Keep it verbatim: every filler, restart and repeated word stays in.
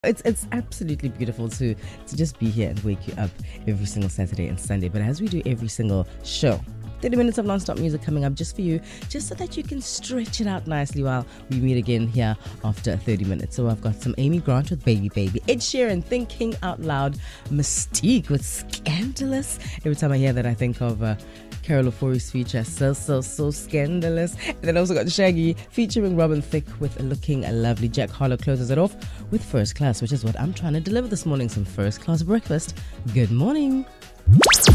It's it's absolutely beautiful to to just be here and wake you up every single Saturday and Sunday. But as we do every single show, thirty minutes of non-stop music coming up just for you, just so that you can stretch it out nicely while we meet again here after thirty minutes. So I've got some Amy Grant with Baby Baby, Ed Sheeran, Thinking Out Loud, Mystique with Scandalous. Every time I hear that, I think of uh, Carol Ofori's feature, So, So, So Scandalous. And then also got Shaggy featuring Robin Thicke with Looking Lovely. Jack Harlow closes it off with First Class, which is what I'm trying to deliver this morning, some first class breakfast. Good morning.